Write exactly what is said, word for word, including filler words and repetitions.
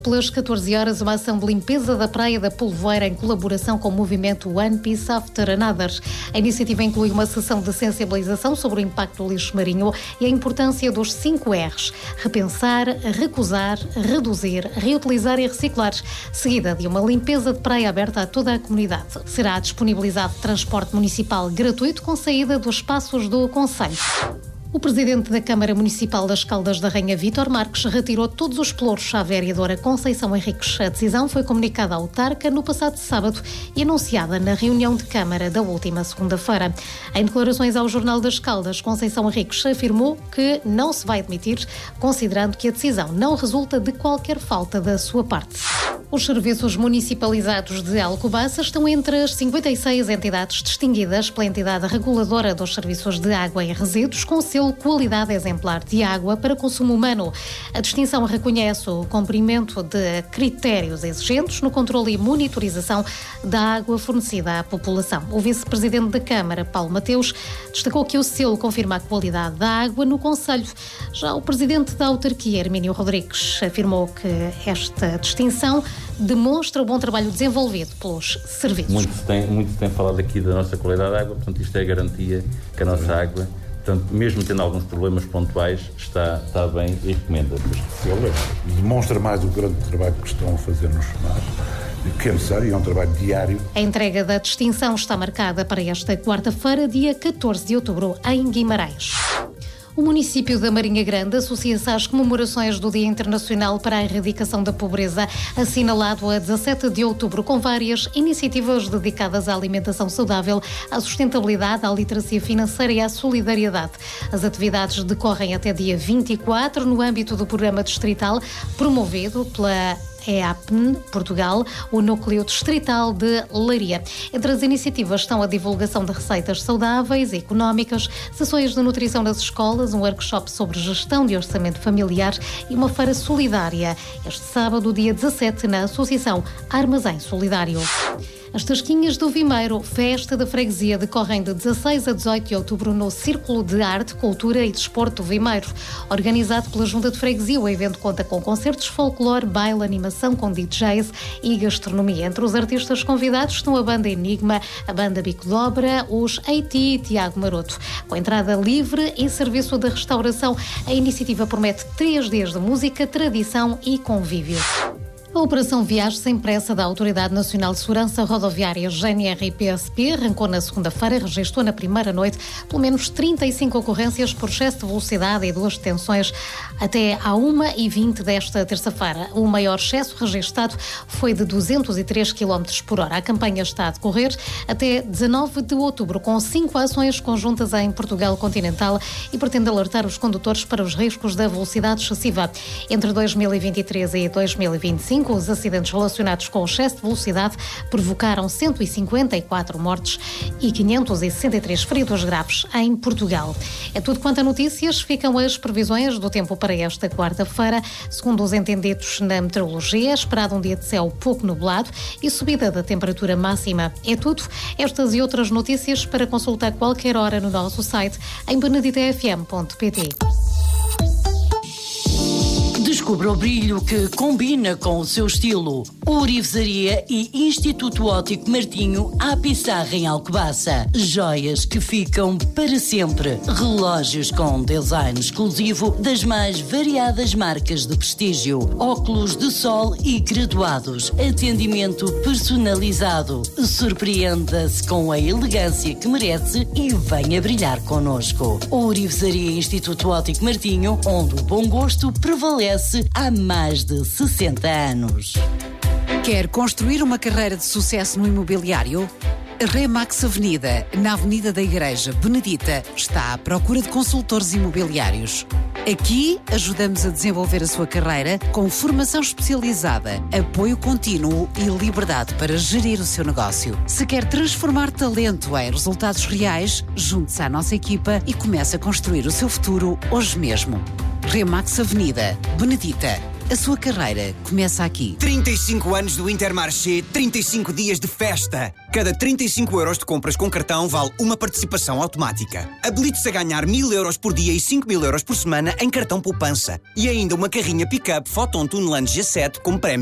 Pelas catorze horas, uma ação de limpeza da Praia da Polvoeira em colaboração com o movimento One Piece After Another. A iniciativa inclui uma sessão de sensibilização sobre o impacto do lixo marinho e a importância dos cinco R's: repensar, recusar, reduzir, reutilizar e reciclar, seguida de uma limpeza de praia aberta a toda a comunidade. Será disponibilizado transporte municipal gratuito com saída dos espaços do concelho. O presidente da Câmara Municipal das Caldas da Rainha, Vítor Marques, retirou todos os pelouros à vereadora Conceição Henriques. A decisão foi comunicada à autarca no passado sábado e anunciada na reunião de Câmara da última segunda-feira. Em declarações ao Jornal das Caldas, Conceição Henriques afirmou que não se vai demitir, considerando que a decisão não resulta de qualquer falta da sua parte. Os serviços municipalizados de Alcobaça estão entre as cinquenta e seis entidades distinguidas pela entidade reguladora dos serviços de água e resíduos com selo Qualidade Exemplar de Água para Consumo Humano. A distinção reconhece o cumprimento de critérios exigentes no controle e monitorização da água fornecida à população. O vice-presidente da Câmara, Paulo Mateus, destacou que o selo confirma a qualidade da água no concelho. Já o presidente da autarquia, Hermínio Rodrigues, afirmou que esta distinção demonstra o bom trabalho desenvolvido pelos serviços. Muito se tem, muito se tem falado aqui da nossa qualidade de água, portanto isto é a garantia que a nossa água, portanto, mesmo tendo alguns problemas pontuais, está, está bem e recomenda. Demonstra mais o grande trabalho que estão a fazer no Chamar, que é necessário e é um trabalho diário. A entrega da distinção está marcada para esta quarta-feira, dia catorze de outubro, em Guimarães. O município da Marinha Grande associa-se às comemorações do Dia Internacional para a Erradicação da Pobreza, assinalado a dezassete de outubro, com várias iniciativas dedicadas à alimentação saudável, à sustentabilidade, à literacia financeira e à solidariedade. As atividades decorrem até dia vinte e quatro no âmbito do programa distrital promovido pela E A P N Portugal, o núcleo distrital de Leiria. Entre as iniciativas estão a divulgação de receitas saudáveis e económicas, sessões de nutrição nas escolas, um workshop sobre gestão de orçamento familiar e uma feira solidária. Este sábado, dia dezassete, na Associação Armazém Solidário. As Tasquinhas do Vimeiro, festa da freguesia, decorrem de dezasseis a dezoito de outubro no Círculo de Arte, Cultura e Desporto do Vimeiro. Organizado pela Junta de Freguesia, o evento conta com concertos, folclore, baile, animação com D Js e gastronomia. Entre os artistas convidados estão a banda Enigma, a banda Bico de Obra, os A T e Tiago Maroto. Com entrada livre e serviço de restauração, a iniciativa promete três dias de música, tradição e convívio. A Operação Viagem Sem Pressa da Autoridade Nacional de Segurança Rodoviária, G N R e P S P, arrancou na segunda-feira e registrou na primeira noite pelo menos trinta e cinco ocorrências por excesso de velocidade e duas detenções até à uma e vinte desta terça-feira. O maior excesso registrado foi de duzentos e três quilómetros por hora. A campanha está a decorrer até dezanove de outubro, com cinco ações conjuntas em Portugal continental e pretende alertar os condutores para os riscos da velocidade excessiva. Entre dois mil e vinte e três e dois mil e vinte e cinco, os acidentes relacionados com o excesso de velocidade provocaram cento e cinquenta e quatro mortes e quinhentos e sessenta e três feridos graves em Portugal. É tudo quanto a notícias. Ficam as previsões do tempo para esta quarta-feira. Segundo os entendidos na meteorologia, é esperado um dia de céu pouco nublado e subida da temperatura máxima. É tudo. Estas e outras notícias para consultar qualquer hora no nosso site em benedita f m ponto p t. Descubra o brilho que combina com o seu estilo. Ourivesaria e Instituto Óptico Martinho à Pissarra em Alcobaça. Joias que ficam para sempre. Relógios com design exclusivo das mais variadas marcas de prestígio. Óculos de sol e graduados. Atendimento personalizado. Surpreenda-se com a elegância que merece e venha brilhar connosco. Ourivesaria e Instituto Óptico Martinho, onde o bom gosto prevalece há mais de sessenta anos. Quer construir uma carreira de sucesso no imobiliário? A Remax Avenida, na Avenida da Igreja Benedita, está à procura de consultores imobiliários. Aqui ajudamos a desenvolver a sua carreira com formação especializada, apoio contínuo e liberdade para gerir o seu negócio. Se quer transformar talento em resultados reais, junte-se à nossa equipa e comece a construir o seu futuro hoje mesmo. Remax Avenida, Benedita. A sua carreira começa aqui. trinta e cinco anos do Intermarché, trinta e cinco dias de festa. Cada trinta e cinco euros de compras com cartão vale uma participação automática. Habilite-se a ganhar mil euros por dia e cinco mil euros por semana em cartão poupança. E ainda uma carrinha pick-up Photon Tuneland G sete com prémio.